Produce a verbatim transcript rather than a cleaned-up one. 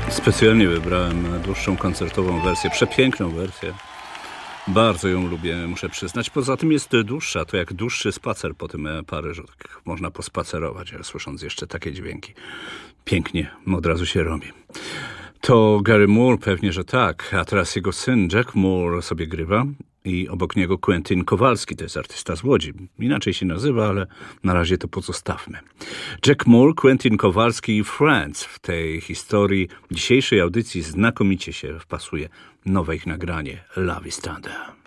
Specjalnie wybrałem dłuższą koncertową wersję, przepiękną wersję. Bardzo ją lubię, muszę przyznać. Poza tym jest dłuższa, to jak dłuższy spacer po tym Paryżu. Tak można pospacerować, słysząc jeszcze takie dźwięki. Pięknie, od razu się robi. To Gary Moore, pewnie, że tak. A teraz jego syn Jack Moore sobie grywa i obok niego Quentin Kowalski, to jest artysta z Łodzi. Inaczej się nazywa, ale na razie to pozostawmy. Jack Moore, Quentin Kowalski i Friends. W tej historii dzisiejszej audycji znakomicie się wpasuje nowe ich nagranie Love is Thunder.